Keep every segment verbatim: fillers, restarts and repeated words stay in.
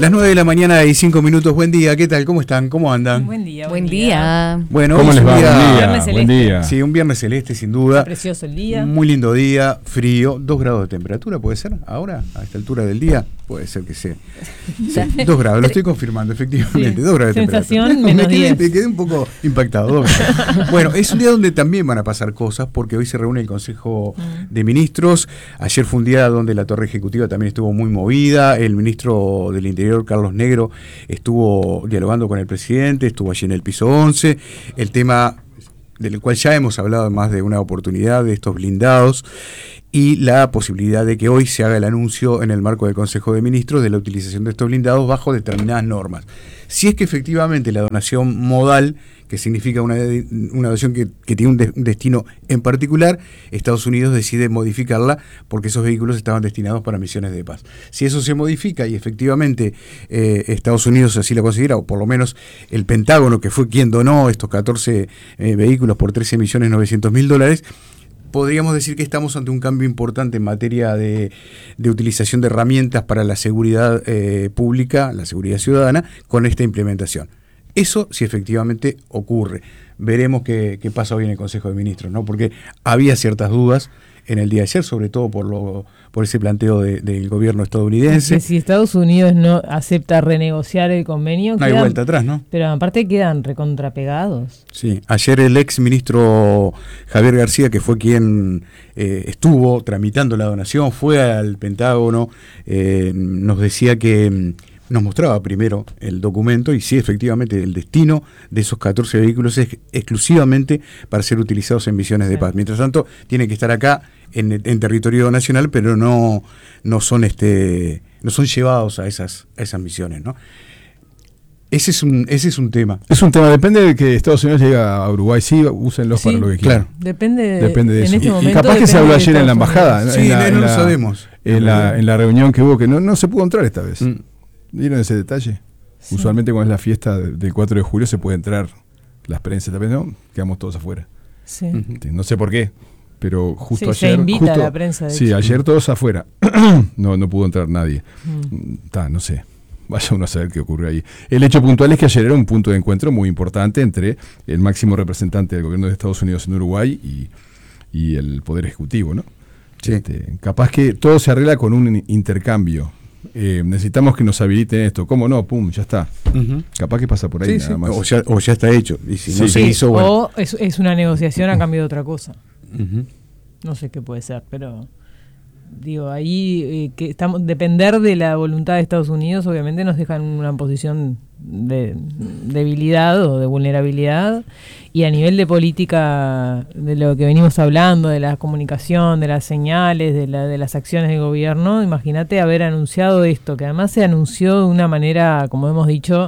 Las nueve de la mañana y cinco minutos. Buen día, ¿qué tal? ¿Cómo están? ¿Cómo andan? Buen día. Buen día. día. Bueno, ¿cómo les va? Día, buen día. Viernes Buen día. Sí, un viernes celeste, sin duda. Está precioso el día. Muy lindo día, frío, dos grados de temperatura, ¿puede ser? Ahora, a esta altura del día, puede ser que sea. Sí, dos grados, lo estoy confirmando, efectivamente. Sí. Dos grados de Sensación temperatura. menos me, quedé, diez. me quedé un poco impactado. Bueno, es un día donde también van a pasar cosas, porque hoy se reúne el Consejo mm. de Ministros. Ayer fue un día donde la torre ejecutiva también estuvo muy movida. El ministro del Interior, Carlos Negro, estuvo dialogando con el presidente, estuvo allí en el piso once. El tema del cual ya hemos hablado en más de una oportunidad, de estos blindados, y la posibilidad de que hoy se haga el anuncio en el marco del Consejo de Ministros de la utilización de estos blindados bajo determinadas normas. Si es que efectivamente la donación modal, que significa una, una donación que, que tiene un, de, un destino en particular, Estados Unidos decide modificarla porque esos vehículos estaban destinados para misiones de paz. Si eso se modifica y efectivamente eh, Estados Unidos así lo considera, o por lo menos el Pentágono, que fue quien donó estos catorce eh, vehículos por trece millones novecientos mil dólares, podríamos decir que estamos ante un cambio importante en materia de, de utilización de herramientas para la seguridad eh, pública, la seguridad ciudadana, con esta implementación. Eso si efectivamente ocurre. Veremos qué, qué pasa hoy en el Consejo de Ministros, ¿no? Porque había ciertas dudas en el día de ayer, sobre todo por lo por ese planteo de, del gobierno estadounidense. Que si Estados Unidos no acepta renegociar el convenio, no quedan, hay vuelta atrás, ¿no? Pero aparte quedan recontrapegados. Sí, ayer el ex ministro Javier García, que fue quien eh, estuvo tramitando la donación, fue al Pentágono, eh, nos decía que nos mostraba primero el documento y sí, efectivamente, el destino de esos catorce vehículos es exclusivamente para ser utilizados en misiones sí. de paz. Mientras tanto, tienen que estar acá en, en territorio nacional, pero no, no son este no son llevados a esas, a esas misiones, ¿no? Ese es un ese es un tema. Es un tema, depende de que Estados Unidos llegue a Uruguay, sí, úsenlos sí, para lo que quieran. Claro. Depende de, depende de eso. Este y, momento, y capaz que se habló ayer en la embajada. Sí, en la, no, no en lo la, sabemos. En la, en la reunión que hubo, que no, no se pudo entrar esta vez. Mm. ¿Vieron ese detalle? Sí. Usualmente cuando es la fiesta del cuatro de julio se puede entrar las prensas, también no, quedamos todos afuera. Sí. No sé por qué, pero justo sí, ayer... Se invita justo, a la prensa. Sí, hecho. ayer todos afuera. no, no pudo entrar nadie. Mm. Ta, no sé. Vaya uno a saber qué ocurrió ahí. El hecho puntual es que ayer era un punto de encuentro muy importante entre el máximo representante del gobierno de Estados Unidos en Uruguay y, y el Poder Ejecutivo, ¿no? Sí. Este, capaz que todo se arregla con un intercambio. Eh, necesitamos que nos habiliten esto. ¿Cómo no? Pum, ya está. Uh-huh. Capaz que pasa por ahí sí, nada sí. más. O ya, o ya está hecho. Y si sí. no se sí. hizo, bueno. O es, es una negociación a cambio de otra cosa. Uh-huh. No sé qué puede ser, pero digo, ahí eh, que estamos depender de la voluntad de Estados Unidos, obviamente nos dejan en una posición de debilidad o de vulnerabilidad, y a nivel de política, de lo que venimos hablando, de la comunicación, de las señales, de, la, de las acciones del gobierno, imagínate haber anunciado esto, que además se anunció de una manera, como hemos dicho,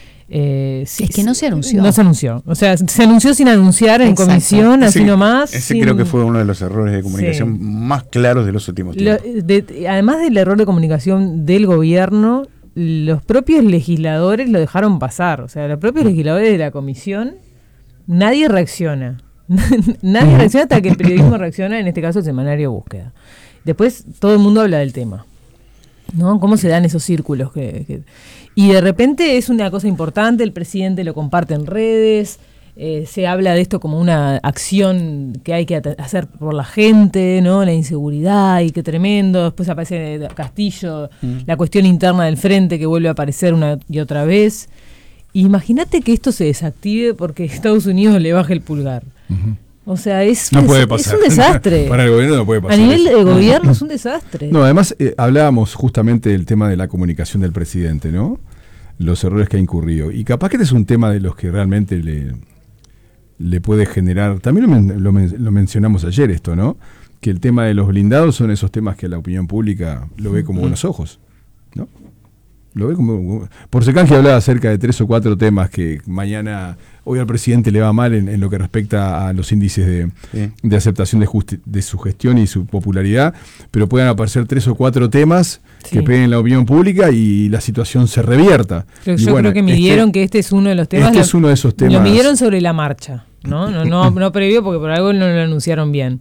Eh, sí, es que no se anunció. No se anunció. O sea, se anunció sin anunciar en Exacto. comisión, así ese, nomás. Ese sin... creo que fue uno de los errores de comunicación sí. más claros de los últimos tiempos. Lo, de, además del error de comunicación del gobierno, los propios legisladores lo dejaron pasar. O sea, los propios legisladores de la comisión, nadie reacciona. nadie reacciona hasta que el periodismo reacciona, en este caso el semanario Búsqueda. Después todo el mundo habla del tema, ¿no? ¿Cómo se dan esos círculos? Que, que... Y de repente es una cosa importante, el presidente lo comparte en redes, eh, se habla de esto como una acción que hay que at- hacer por la gente, ¿no? La inseguridad, y qué tremendo. Después aparece Castillo, mm. la cuestión interna del frente que vuelve a aparecer una y otra vez. Imagínate que esto se desactive porque Estados Unidos le baje el pulgar. Uh-huh. O sea, es, no es, puede pasar. es un desastre. Para el gobierno no puede pasar. A nivel eso. de gobierno es un desastre. No, además eh, hablábamos justamente del tema de la comunicación del presidente, ¿no? Los errores que ha incurrido. Y capaz que este es un tema de los que realmente le, le puede generar... También lo, men, lo, men, lo mencionamos ayer esto, ¿no? Que el tema de los blindados son esos temas que la opinión pública lo ve como buenos ojos, ¿no? Lo ve como... Por Secanje hablaba acerca de tres o cuatro temas que mañana... Hoy al presidente le va mal en, en lo que respecta a los índices de, sí. de aceptación de, justi- de su gestión y su popularidad, pero puedan aparecer tres o cuatro temas sí. que peguen la opinión pública y la situación se revierta. Yo, y yo bueno, creo que midieron este, que este es uno de los temas. Este lo, es uno de esos temas. Lo midieron sobre la marcha, ¿no? No, no, no previo porque por algo no lo anunciaron bien.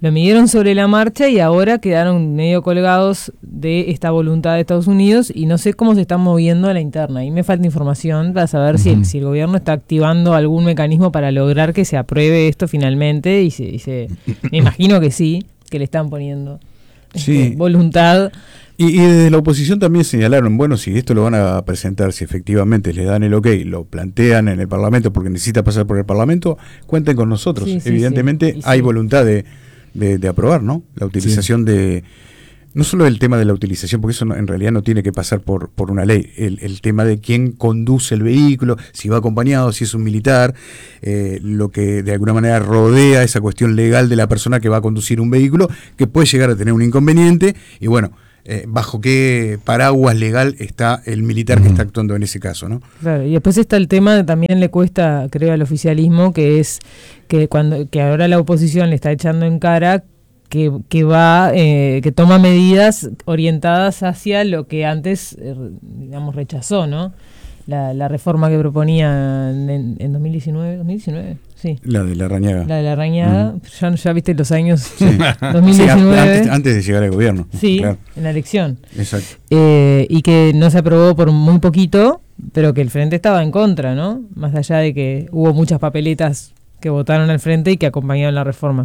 lo midieron sobre la marcha y ahora quedaron medio colgados de esta voluntad de Estados Unidos y no sé cómo se están moviendo a la interna. Y me falta información para saber uh-huh. si, el, si el gobierno está activando algún mecanismo para lograr que se apruebe esto finalmente y se, y se me imagino que sí, que le están poniendo sí. este, voluntad. Y, y desde la oposición también señalaron, bueno, si esto lo van a presentar, si efectivamente les dan el ok, lo plantean en el Parlamento porque necesita pasar por el Parlamento, cuenten con nosotros. Sí, Evidentemente sí, sí. hay sí. voluntad de, de, de aprobar, ¿no? La utilización sí. de... No solo el tema de la utilización, porque eso no, en realidad no tiene que pasar por, por una ley, el, el tema de quién conduce el vehículo, si va acompañado, si es un militar, eh, lo que de alguna manera rodea esa cuestión legal de la persona que va a conducir un vehículo, que puede llegar a tener un inconveniente, y bueno, eh, bajo qué paraguas legal está el militar uh-huh. que está actuando en ese caso, ¿no? Claro, y después está el tema, también le cuesta, creo, al oficialismo, que es que cuando que ahora la oposición le está echando en cara que, que va, eh, que toma medidas orientadas hacia lo que antes, eh, digamos, rechazó, ¿no? La, la reforma que proponía en, en dos mil diecinueve, ¿dos mil diecinueve? Sí. La de Larrañaga. La de Larrañaga, uh-huh. ya, ya viste los años, sí. dos mil diecinueve. Sí, antes, antes de llegar al gobierno. Sí, claro. en la elección. Exacto. Eh, y que no se aprobó por muy poquito, pero que el Frente estaba en contra, ¿no? Más allá de que hubo muchas papeletas que votaron al Frente y que acompañaron la reforma.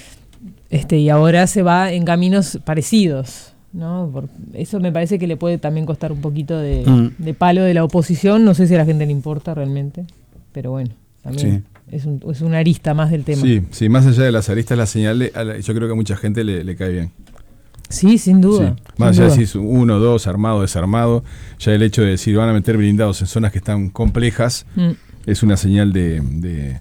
Este, y ahora se va en caminos parecidos, ¿no? Por eso me parece que le puede también costar un poquito de, mm. de palo de la oposición. No sé si a la gente le importa realmente, pero bueno, también sí. es, un, es una arista más del tema. Sí, sí, más allá de las aristas, la señal, de, a la, yo creo que a mucha gente le, le cae bien. Sí, sin duda. Sí. Más allá de si es uno, dos, armado, desarmado, ya el hecho de decir van a meter blindados en zonas que están complejas mm. es una señal de... de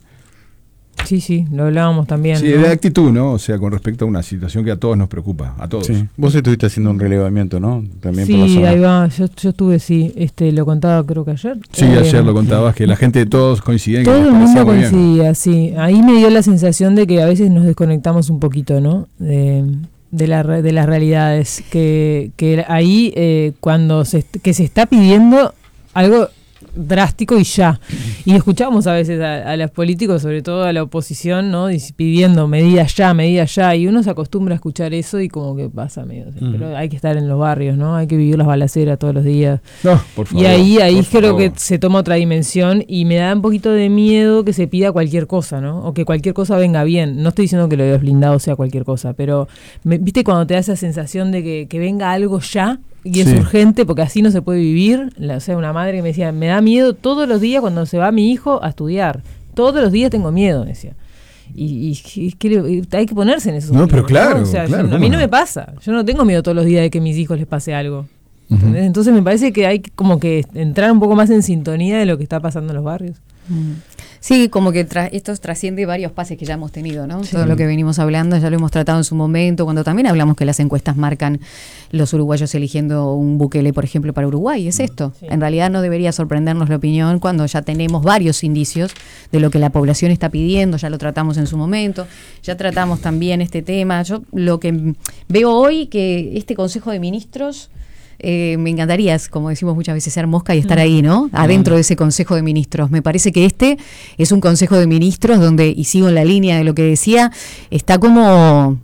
Sí, sí, lo hablábamos también. Sí, ¿no? De actitud, ¿no? O sea, con respecto a una situación que a todos nos preocupa, a todos. Sí. Vos estuviste haciendo un relevamiento, ¿no? También sí, por la zona. Ahí va, yo, yo estuve, sí, este, lo contaba creo que ayer. Sí, eh, ayer lo contabas, que la gente de todos coincidía. Todo el mundo coincidía, sí. Ahí me dio la sensación de que a veces nos desconectamos un poquito, ¿no? De, de, la, de las realidades, que, que ahí eh, cuando se, que se está pidiendo algo drástico y ya. Y escuchamos a veces a, a los políticos, sobre todo a la oposición, ¿no? Pidiendo medidas ya, medidas ya, y uno se acostumbra a escuchar eso y como que pasa medio. Uh-huh. Pero hay que estar en los barrios, ¿no? Hay que vivir las balaceras todos los días. No, por favor. Y ahí, ahí creo favor. que se toma otra dimensión y me da un poquito de miedo que se pida cualquier cosa, ¿no? O que cualquier cosa venga bien. No estoy diciendo que lo de los blindados sea cualquier cosa, pero me, ¿viste cuando te da esa sensación de que, que venga algo ya? Y es sí. urgente porque así no se puede vivir. La, o sea, una madre que me decía, me da miedo todos los días cuando se va mi hijo a estudiar. Todos los días tengo miedo, me decía. Y, y, y es que hay que ponerse en eso. No, pero claro. ¿no? O sea, claro yo, a mí no me pasa. Yo no tengo miedo todos los días de que a mis hijos les pase algo. Uh-huh. Entonces me parece que hay como que entrar un poco más en sintonía de lo que está pasando en los barrios. Mm. Sí, como que tra- esto trasciende varios pases que ya hemos tenido, ¿no? Sí. Todo lo que venimos hablando, ya lo hemos tratado en su momento, cuando también hablamos que las encuestas marcan los uruguayos eligiendo un Bukele, por ejemplo, para Uruguay, es esto. Sí. En realidad no debería sorprendernos la opinión cuando ya tenemos varios indicios de lo que la población está pidiendo, ya lo tratamos en su momento, ya tratamos también este tema. Yo lo que veo hoy, que este Consejo de Ministros... Eh, me encantaría, como decimos muchas veces, ser mosca y estar ahí, ¿no? Adentro de ese Consejo de Ministros. Me parece que este es un Consejo de Ministros donde, y sigo en la línea de lo que decía, está como,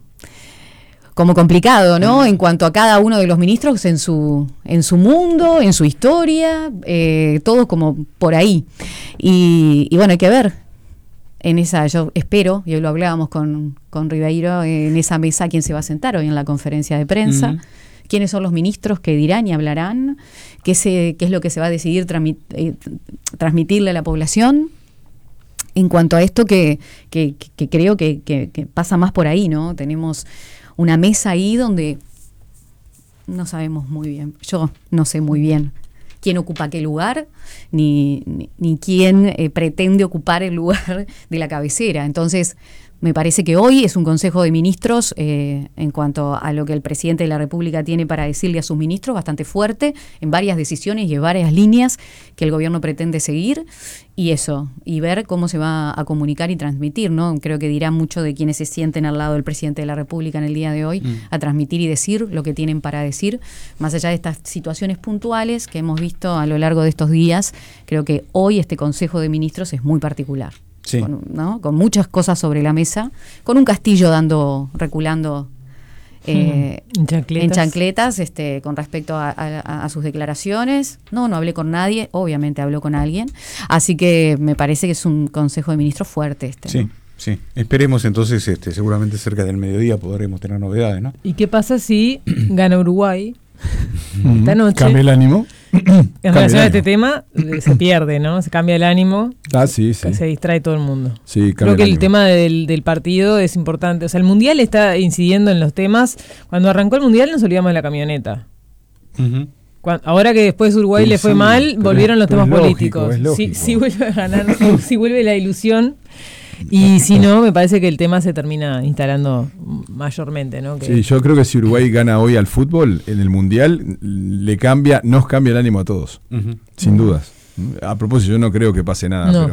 como complicado, ¿no? En cuanto a cada uno de los ministros en su, en su mundo, en su historia, eh, todo como por ahí. Y, y bueno, hay que ver. En esa, yo espero, y hoy lo hablábamos con, con Ribeiro, en esa mesa quién se va a sentar hoy en la conferencia de prensa. Uh-huh. ¿Quiénes son los ministros que dirán y hablarán? ¿Qué, se, qué es lo que se va a decidir transmit, eh, transmitirle a la población? En cuanto a esto que, que, que creo que, que, que pasa más por ahí, ¿no? Tenemos una mesa ahí donde no sabemos muy bien, yo no sé muy bien quién ocupa qué lugar, ni, ni, ni quién eh, pretende ocupar el lugar de la cabecera. Entonces, me parece que hoy es un Consejo de Ministros eh, en cuanto a lo que el presidente de la República tiene para decirle a sus ministros, bastante fuerte, en varias decisiones y en varias líneas que el gobierno pretende seguir, y eso, y ver cómo se va a comunicar y transmitir, ¿no? Creo que dirá mucho de quienes se sienten al lado del presidente de la República en el día de hoy, mm. a transmitir y decir lo que tienen para decir, más allá de estas situaciones puntuales que hemos visto a lo largo de estos días. Creo que hoy este Consejo de Ministros es muy particular. Sí. con, ¿no? con muchas cosas sobre la mesa, con un Castillo dando, reculando eh, en chancletas, en chancletas este, con respecto a, a, a sus declaraciones. No, no hablé con nadie, obviamente habló con alguien, así que me parece que es un Consejo de Ministros fuerte este. Sí. ¿no? Sí, esperemos entonces, este, seguramente cerca del mediodía podremos tener novedades, ¿no? ¿Y qué pasa si gana Uruguay esta noche? ¿Cambia el ánimo? En relación a este tema, se pierde, ¿no? Se cambia el ánimo, Ah, sí, sí. se distrae todo el mundo. Sí, Creo que el, ánimo. tema del, del partido es importante. O sea, el Mundial está incidiendo en los temas. Cuando arrancó el Mundial nos olvidamos de la camioneta. Uh-huh. Cuando, ahora que después Uruguay Sí, le fue sí, mal, pero volvieron es- los pero temas es lógico, políticos. es Si, lógico. si vuelve a ganar, si vuelve la ilusión. Y si no, me parece que el tema se termina instalando mayormente, ¿no? Que Sí, yo creo que si Uruguay gana hoy al fútbol, en el Mundial, le cambia, nos cambia el ánimo a todos, Uh-huh. sin dudas. A propósito, yo no creo que pase nada, No. pero